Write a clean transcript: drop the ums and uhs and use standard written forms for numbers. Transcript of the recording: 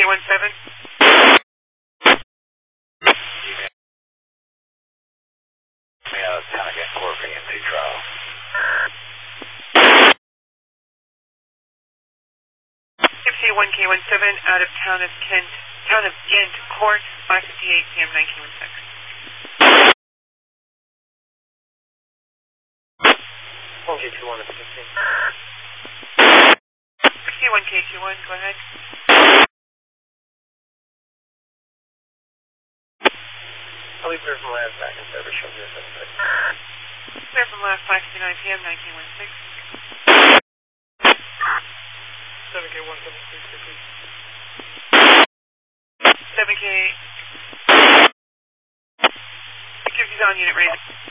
1K17. Town again, Corp EMT trial. 1K17 out of town of Ghent Court, 5:58 p.m. 1916. 1K21 at 15. 1K21, go ahead. I'll be clear from lab back in service. Show me this. Clear from lab 5:59 p.m. 1916. 7K176. 7K. Security's on unit ready.